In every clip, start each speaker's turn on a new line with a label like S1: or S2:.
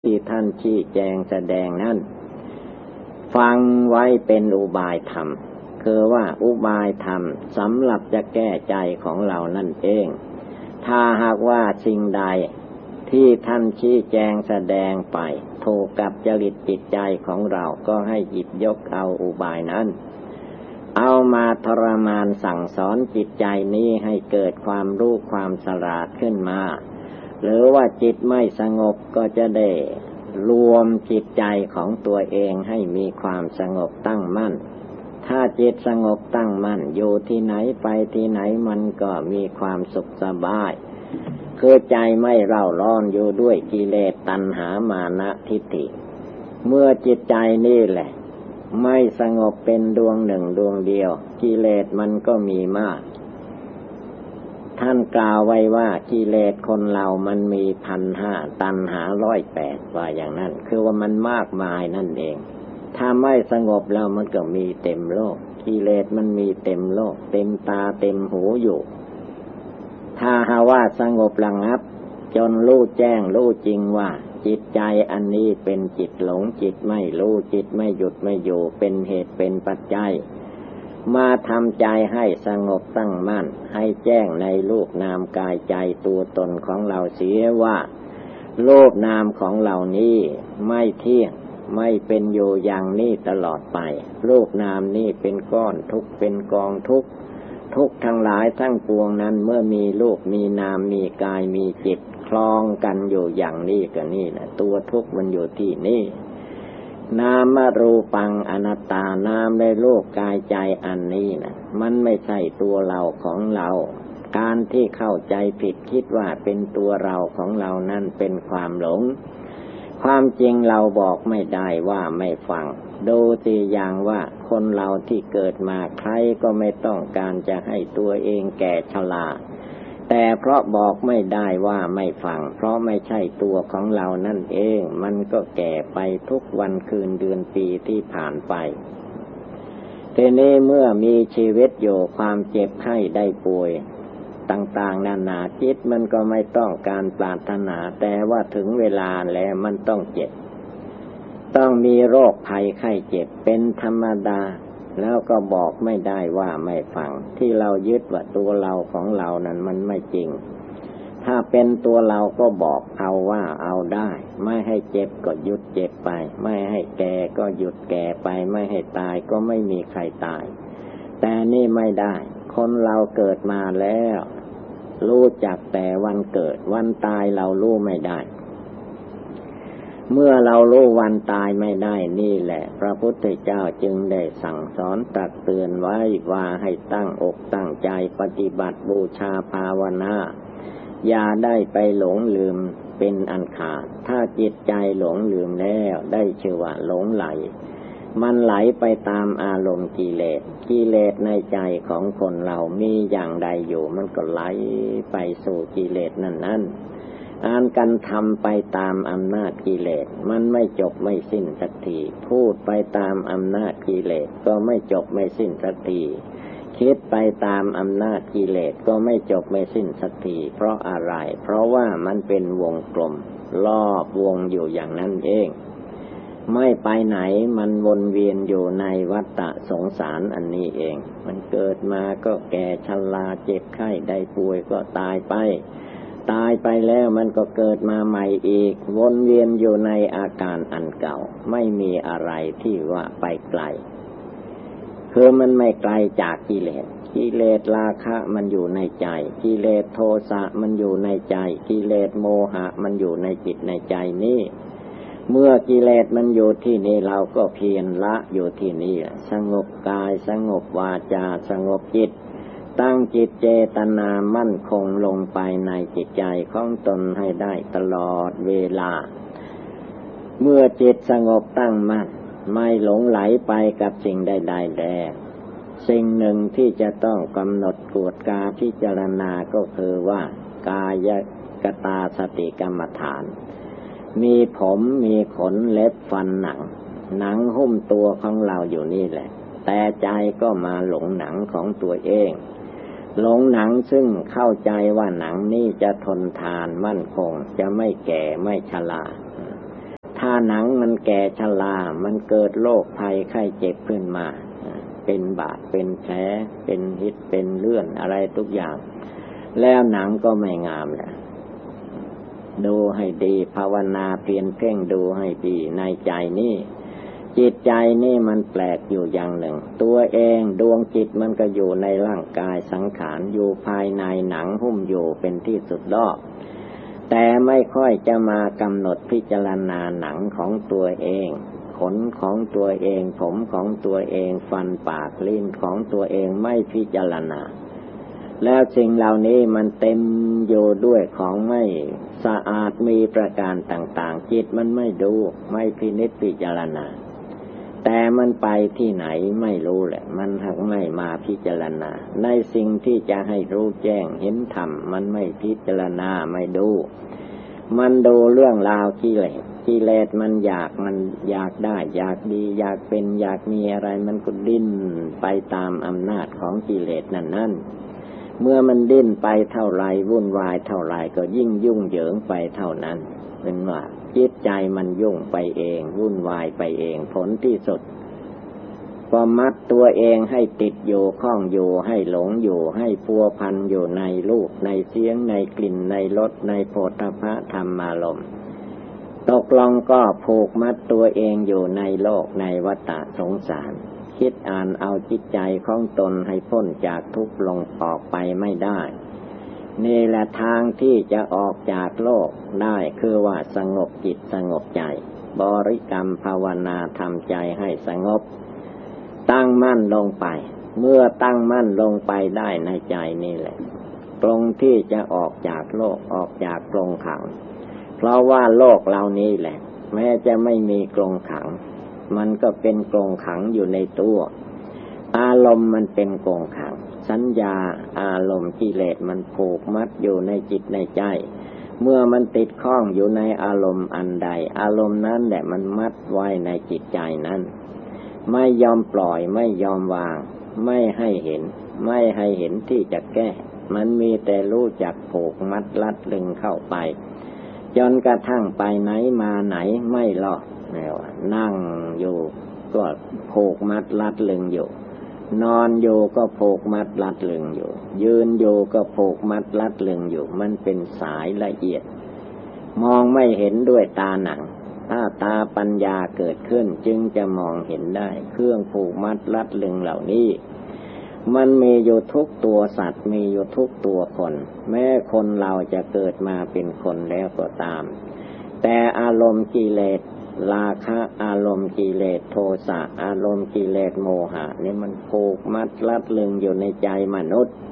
S1: ที่ท่านชี้แจงแสดงนั้นฟังไว้เป็นอุบายธรรมคือว่าอุบายธรรมสำหรับจะแก้ใจของเรานั่นเองถ้าหากว่าสิ่งใดที่ท่านชี้แจงแสดงไปถูกกับจริตจิตใจของเราก็ให้หยิบยกเอาอุบายนั้นเอามาทรมานสั่งสอนจิตใจนี้ให้เกิดความรู้ความฉลาดขึ้นมาหรือว่าจิตไม่สงบก็จะได้รวมจิตใจของตัวเองให้มีความสงบตั้งมั่นถ้าจิตสงบตั้งมั่นอยู่ที่ไหนไปที่ไหนมันก็มีความสุขสบายคือใจไม่เร่าร้อนอยู่ด้วยกิเลสตัณหามานะทิฏฐิเมื่อจิตใจนี่แหละไม่สงบเป็นดวงหนึ่งดวงเดียวกิเลสมันก็มีมากท่านกล่าวไว้ว่ากิเลสคนเรามันมี 1,500 ตัณหา 108ว่าอย่างนั้นคือว่ามันมากมายนั่นเองถ้าไม่สงบแล้วมันก็มีเต็มโลกกิเลสมันมีเต็มโลกเต็มตาเต็มหูอยู่ถ้าหาว่าสงบระงับจนรู้แจ้งรู้จริงว่าจิตใจอันนี้เป็นจิตหลงจิตไม่รู้จิตไม่หยุดไม่อยู่เป็นเหตุเป็นปัจจัยมาทำใจให้สงบตั้งมั่นให้แจ้งในรูปนามกายใจตัวตนของเราเสียว่ารูปนามของเรานี้ไม่เที่ยงไม่เป็นอยู่อย่างนี้ตลอดไปรูปนามนี้เป็นก้อนทุกข์เป็นกองทุกข์ทุกข์ทั้งหลายทั้งปวงนั้นเมื่อมีรูปมีนามมีกายมีจิตคล้องกันอยู่อย่างนี้ก็นี่แหละตัวทุกข์มันอยู่ที่นี่นามรูปังอนัตตานามในโลกกายใจอันนี้นะมันไม่ใช่ตัวเราของเราการที่เข้าใจผิดคิดว่าเป็นตัวเราของเรานั่นเป็นความหลงความจริงเราบอกไม่ได้ว่าไม่ฟังดูตัวอย่างว่าคนเราที่เกิดมาใครก็ไม่ต้องการจะให้ตัวเองแก่ชราแต่เพราะบอกไม่ได้ว่าไม่ฟังเพราะไม่ใช่ตัวของเรานั่นเองมันก็แก่ไปทุกวันคืนเดือนปีที่ผ่านไปทีนี้เมื่อมีชีวิตอยู่ความเจ็บไข้ได้ป่วยต่างๆนานาจิตมันก็ไม่ต้องการปรารถนาแต่ว่าถึงเวลาแล้วมันต้องเจ็บต้องมีโรคภัยไข้เจ็บเป็นธรรมดาแล้วก็บอกไม่ได้ว่าไม่ฟังที่เรายึดว่าตัวเราของเรานั้นมันไม่จริงถ้าเป็นตัวเราก็บอกเอาว่าเอาได้ไม่ให้เจ็บก็หยุดเจ็บไปไม่ให้แก่ก็หยุดแก่ไปไม่ให้ตายก็ไม่มีใครตายแต่นี่ไม่ได้คนเราเกิดมาแล้วรู้จักแต่วันเกิดวันตายเรารู้ไม่ได้เมื่อเรารู้วันตายไม่ได้นี่แหละพระพุทธเจ้าจึงได้สั่งสอนตรัสเตือนไว้ว่าให้ตั้งอกตั้งใจปฏิบัติบูชาภาวนาอย่าได้ไปหลงลืมเป็นอันขาดถ้าจิตใจหลงลืมแล้วได้ชื่อว่าหลงไหลมันไหลไปตามอารมณ์กิเลสกิเลสในใจของคนเรามีอย่างใดอยู่มันก็ไหลไปสู่กิเลสนั้นอ่านกันทำไปตามอำนาจกิเลสมันไม่จบไม่สิ้นสักทีพูดไปตามอำนาจกิเลสก็ไม่จบไม่สิ้นสักทีคิดไปตามอำนาจกิเลสก็ไม่จบไม่สิ้นสักทีเพราะอะไรเพราะว่ามันเป็นวงกลมรอบวงอยู่อย่างนั้นเองไม่ไปไหนมันวนเวียนอยู่ในวัฏฏะสงสารอันนี้เองมันเกิดมาก็แก่ชราเจ็บไข้ได้ป่วยก็ตายไปตายไปแล้วมันก็เกิดมาใหม่อีกวนเวียนอยู่ในอาการอันเก่าไม่มีอะไรที่ว่าไปไกลคือมันไม่ไกลจากกิเลสกิเลสราคะมันอยู่ในใจกิเลสโทสะมันอยู่ในใจกิเลสโมหะมันอยู่ในจิตในใจนี้เมื่อกิเลสมันอยู่ที่นี่เราก็เพียรละอยู่ที่นี่สงบกายสงบวาจาสงบจิตตั้งจิตเจตนามั่นคงลงไปในจิตใจของตนให้ได้ตลอดเวลาเมื่อจิตสงบตั้งมั่นไม่หลงไหลไปกับสิ่งใดๆแล้วสิ่งหนึ่งที่จะต้องกำหนดกวดกาพิจารณาก็คือว่ากายกตาสติกรรมฐานมีผมมีขนเล็บฟันหนังหุ้มตัวของเราอยู่นี่แหละแต่ใจก็มาหลงหนังของตัวเองหลงหนังซึ่งเข้าใจว่าหนังนี้จะทนทานมั่นคงจะไม่แก่ไม่ชราหนังมันแก่ชรามันเกิดโรคภัยไข้เจ็บขึ้นมาเป็นบาดเป็นแผลเป็นหิดเป็นเลื่อนอะไรทุกอย่างแล้วหนังก็ไม่งามแหละดูให้ดีภาวนาเพียรเพ่งดูให้ดีในใจนี่จิตใจนี่มันแปลกอยู่อย่างหนึ่งตัวเองดวงจิตมันก็อยู่ในร่างกายสังขารอยู่ภายในหนังหุ้มอยู่เป็นที่สุดรอบแต่ไม่ค่อยจะมากำหนดพิจารณาหนังของตัวเองขนของตัวเองผมของตัวเองฟันปากลิ้นของตัวเองไม่พิจารณาแล้วสิ่งเหล่านี้มันเต็มอยู่ด้วยของไม่สะอาดมีประการต่างๆจิตมันไม่ดูไม่พินิจพิจารณาแต่มันไปที่ไหนไม่รู้แหละมันหักไม่มาพิจารณาในสิ่งที่จะให้รู้แจ้งเห็นธรรมมันไม่พิจารณาไม่ดูมันดูเรื่องราวกิเลสมันอยากได้อยากดีอยากเป็นอยากมีอะไรมันก็ดิ้นไปตามอำนาจของกิเลสนั่นเมื่อมันดิ้นไปเท่าไรวุ่นวายเท่าไรก็ยิ่งยุ่งเหยิงไปเท่านั้นเป็นว่าจิตใจมันยุ่งไปเองวุ่นวายไปเองผลที่สุดก็มัดตัวเองให้ติดอยู่ข้องอยู่ให้หลงอยู่ให้พัวพันอยู่ในรูปในเสียงในกลิ่นในรสในโผฏฐัพพะธรรมารมณ์ตกลงก็ผูกมัดตัวเองอยู่ในโลกในวัฏฏะสงสารคิดอ่านเอาจิตใจของตนให้พ้นจากทุกข์ลงออกไปไม่ได้นี่แหละทางที่จะออกจากโลกได้คือว่าสงบจิตสงบใจบริกรรมภาวนาทำใจให้สงบตั้งมั่นลงไปเมื่อตั้งมั่นลงไปได้ในใจนี่แหละตรงที่จะออกจากโลกออกจากกรงขังเพราะว่าโลกเหล่านี้แหละแม้จะไม่มีกรงขังมันก็เป็นกรงขังอยู่ในตัวอารมณ์มันเป็นกรงขังสัญญาอารมณ์กิเลสมันผูกมัดอยู่ในจิตในใจเมื่อมันติดข้องอยู่ในอารมณ์อันใดอารมณ์นั้นแหละมันมัดไว้ในจิตใจนั้นไม่ยอมปล่อยไม่ยอมวางไม่ให้เห็นที่จะแก้มันมีแต่รู้จักผูกมัดลัดลึงเข้าไปจนกระทั่งไปไหนมาไหนไม่รอดนั่งอยู่ก็ผูกมัดลัดลึงอยู่นอนอยู่ก็ผูกมัดลัดลึงอยู่ยืนอยู่ก็ผูกมัดลัดลึงอยู่มันเป็นสายละเอียดมองไม่เห็นด้วยตาหนังถ้าตาปัญญาเกิดขึ้นจึงจะมองเห็นได้เครื่องผูกมัดลัดลึงเหล่านี้มันมีอยู่ทุกตัวสัตว์มีอยู่ทุกตัวคนแม้คนเราจะเกิดมาเป็นคนแล้วก็ตามแต่อารมณ์กิเลสราคะอารมณ์กิเลสโทสะอารมณ์กิเลสโมหะนี่มันผูกมัดลัดลึงอยู่ในใจมนุษย์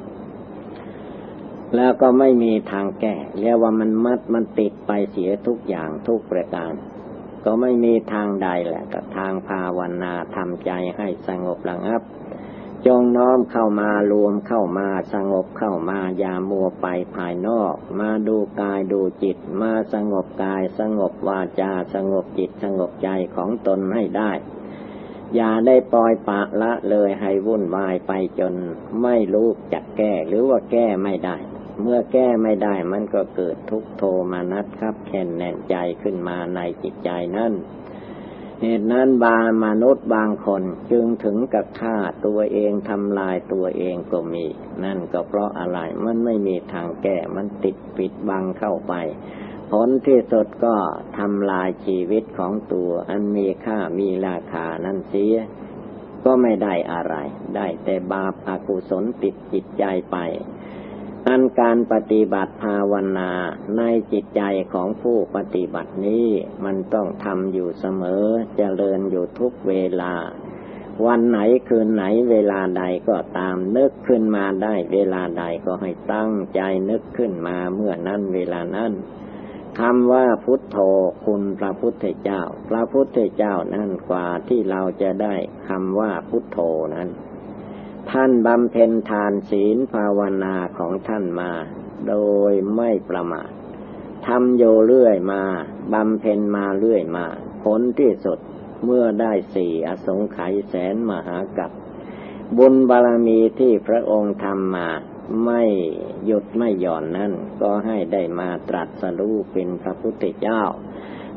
S1: แล้วก็ไม่มีทางแก้เรียกว่ามันมัดมันติดไปเสียทุกอย่างทุกประการก็ไม่มีทางใดแหละกับทางภาวนาทำใจให้สงบระงับจงน้อมเข้ามารวมเข้ามาสงบเข้ามาอย่ามัวไปภายนอกมาดูกายดูจิตมาสงบกายสงบวาจาสงบจิตสงบใจของตนให้ได้อย่าได้ปล่อยปละละเลยให้วุ่นวายไปจนไม่รู้จักแก้หรือว่าแก้ไม่ได้เมื่อแก้ไม่ได้มันก็เกิดทุกข์โทมนัสครับแค้นแน่นใจขึ้นมาในจิตใจนั้นเหตุนั้นมนุษย์บางคนจึงถึงกับฆ่าตัวเองทำลายตัวเองก็มีนั่นก็เพราะอะไรมันไม่มีทางแก้มันติดปิดบังเข้าไปผลที่สุดก็ทำลายชีวิตของตัวอันมีค่ามีราคานั่นเสียก็ไม่ได้อะไรได้แต่บาปอกุศลติดจิตใจไปอันการปฏิบัติภาวนาในจิตใจของผู้ปฏิบัตินี้มันต้องทำอยู่เสมอเจริญอยู่ทุกเวลาวันไหนคืนไหนเวลาใดก็ตามนึกขึ้นมาได้เวลาใดก็ให้ตั้งใจนึกขึ้นมาเมื่อนั้นเวลานั้นคำว่าพุทโธคุณพระพุทธเจ้าพระพุทธเจ้านั่นกว่าที่เราจะได้คำว่าพุทโธนั้นท่านบำเพ็ญทานศีลภาวนาของท่านมาโดยไม่ประมาททำโยเรื่อยมาบำเพ็ญมาเรื่อยมาผลที่สุดเมื่อได้4อสงไขยแสนมหากัปบุญบารมีที่พระองค์ทำมาไม่หยุดไม่หย่อนนั้นก็ให้ได้มาตรัสรู้เป็นพระพุทธเจ้า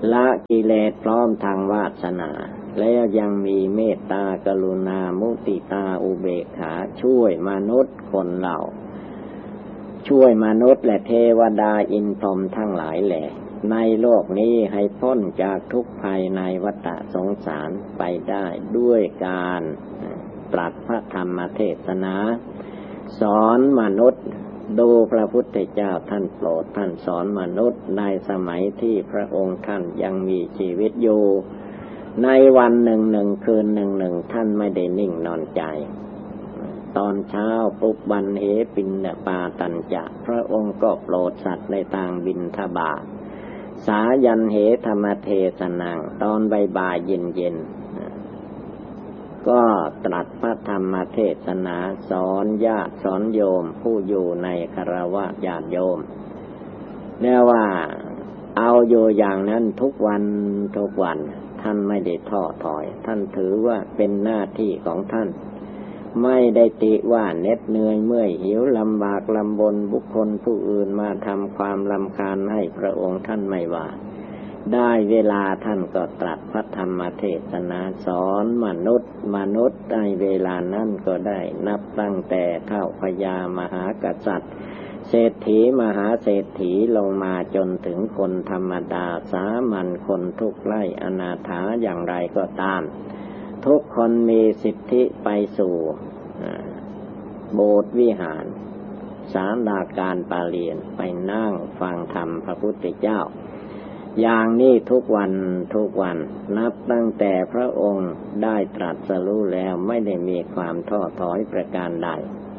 S1: ละกิเลสพร้อมทางวาสนาแล้วยังมีเมตตากรุณามุติตาอุเบกขาช่วยมนุษย์คนเราช่วยมนุษย์และเทวดาอินทร์พรหมทั้งหลายแหละในโลกนี้ให้พ้นจากทุกข์ภัยในวัฏสงสารไปได้ด้วยการตรัสพระธรรมเทศนาสอนมนุษย์ดูพระพุทธเจ้าท่านโปรดท่านสอนมนุษย์ในสมัยที่พระองค์ท่านยังมีชีวิตอยู่ในวันหนึ่งหนึ่งคืนหนึ่งหนึ่งท่านไม่ได้นิ่งนอนใจตอนเช้าปุบบันเหปินปาตัญจะพระองค์ก็โปรดสัตว์ในทางบิณฑบาตสายันเหธรรมเทศนังตอนบ่ายๆเย็นๆก็ตรัสพระธรรมเทศนาสอนญาติสอนโยมผู้อยู่ในคฤหัสถ์ญาติโยมเรียกว่าเอาอยู่อย่างนั้นทุกวันทุกวันท่านไม่ได้ท้อถอยท่านถือว่าเป็นหน้าที่ของท่านไม่ได้ติว่าเหน็ดเหนื่อยเมื่อยหิวลำบากลำบนบุคคลผู้อื่นมาทำความรำคาญให้พระองค์ท่านไม่ว่าได้เวลาท่านก็ตรัสพระธรรมเทศนาสอนมนุษย์ในเวลานั้นก็ได้นับตั้งแต่เท่าพญามหากษัตริย์เศรษฐีมหาเศรษฐีลงมาจนถึงคนธรรมดาสามัญคนทุกข์ไร้อนาถาอย่างไรก็ตามทุกคนมีสิทธิไปสู่โบสถ์วิหารศาลาการประเรียนไปนั่งฟังธรรมพระพุทธเจ้าอย่างนี้ทุกวันนับตั้งแต่พระองค์ได้ตรัสรู้แล้วไม่ได้มีความท้อถอยประการใด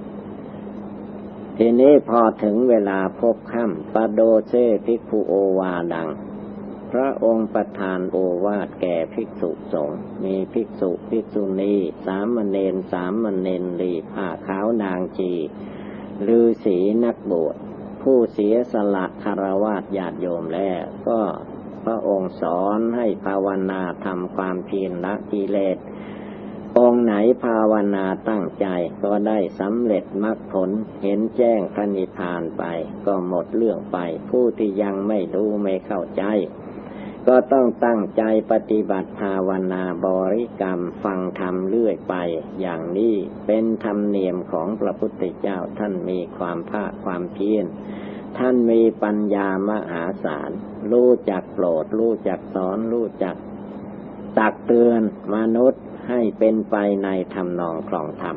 S1: ทีนี้พอถึงเวลาพบค่ำปโดเซภิกขุโอวาดังพระองค์ประทานโอวาทแก่ภิกษุสงฆ์มีภิกษุภิกษุณีสามเณรลีผ้าขาวนางชีฤาษีนักบวชผู้เสียสละคฤหัสถ์ญาติโยมแล้วก็พระองค์สอนให้ภาวนาทำความเพียรละกิเลสองค์ไหนภาวนาตั้งใจก็ได้สำเร็จมรรคผลเห็นแจ้งพระนิพพานไปก็หมดเรื่องไปผู้ที่ยังไม่รู้ไม่เข้าใจก็ต้องตั้งใจปฏิบัติภาวนาบริกรรมฟังธรรมเรื่อยไปอย่างนี้เป็นธรรมเนียมของพระพุทธเจ้าท่านมีความภาคความเพียรท่านมีปัญญามหาศาลรู้จักโปรดรู้จักสอนรู้จักตักเตือนมนุษย์ให้เป็นไปในธรรมนองครองธรรม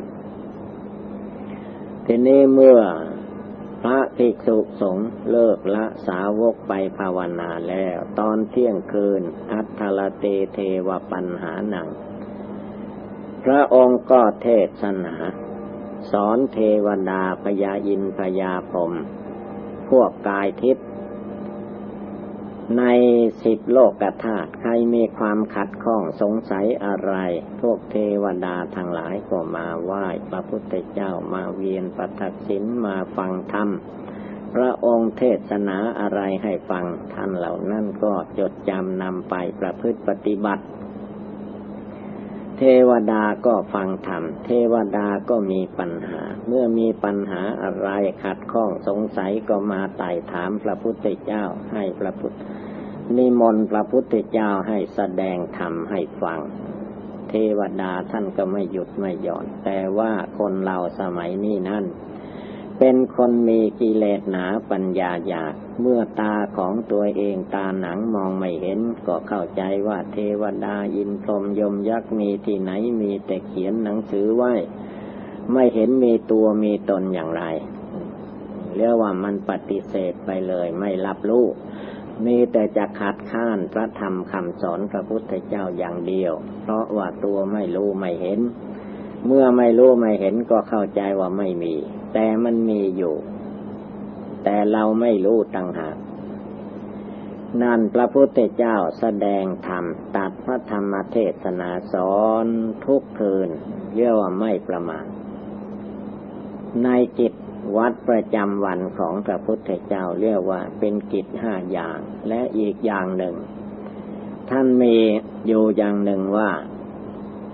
S1: ทีนี้เมื่อพระภิกษุสงฆ์เลิกละสาวกไปภาวนาแล้วตอนเที่ยงคืนอัฏฐลเตเทวปัญหานังพระองค์ก็เทศนาสอนเทวดาพญาอินทร์พญาพรหมพวกกายทิพย์ใน10โลกธาตุใครมีความขัดข้องสงสัยอะไรพวกเทวดาทั้งหลายก็มาไหว้พระพุทธเจ้ามาเวียนประทักษิณมาฟังธรรมพระองค์เทศนาอะไรให้ฟังท่านเหล่านั้นก็จดจำนำไปประพฤติปฏิบัติเทวดาก็ฟังธรรมเทวดาก็มีปัญหาเมื่อมีปัญหาอะไรขัดข้องสงสัยก็มาไต่ถามพระพุทธเจ้าให้พระพุทธนิมนต์พระพุทธเจ้าให้แสดงธรรมให้ฟังเทวดาท่านก็ไม่หยุดไม่หย่อนแต่ว่าคนเราสมัยนี้นั่นเป็นคนมีกิเลสหนาปัญญาหยาบเมื่อตาของตัวเองตาหนังมองไม่เห็นก็เข้าใจว่าเทวดาอินทร์พรหมยมยักษ์มีที่ไหนมีแต่เขียนหนังสือไว้ไม่เห็นมีตัวมีตนอย่างไรเรียกว่ามันปฏิเสธไปเลยไม่รับรู้มีแต่จะขัดข้านพระธรรมคำสอนพระพุทธเจ้าอย่างเดียวเพราะว่าตัวไม่รู้ไม่เห็นเมื่อไม่รู้ไม่เห็นก็เข้าใจว่าไม่มีแต่มันมีอยู่แต่เราไม่รู้ต่างหากนั่นพระพุทธเจ้าแสดงธรรมตัดพระธรรมเทศนาสอนทุกคืนเรียกว่าไม่ประมาทในกิจวัดประจำวันของพระพุทธเจ้าเรียกว่าเป็นกิจ5อย่างและอีกอย่างหนึ่งท่านมีอยู่อย่างหนึ่งว่าท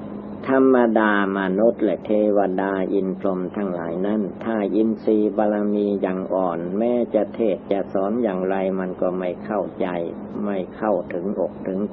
S1: ธรรมดามนุษย์และเทวดาอินทร์พรหมทั้งหลายนั้นถ้าอินทรีย์บารมียังอ่อนแม้จะเทศน์จะสอนอย่างไรมันก็ไม่เข้าใจไม่เข้าถึงอกถึง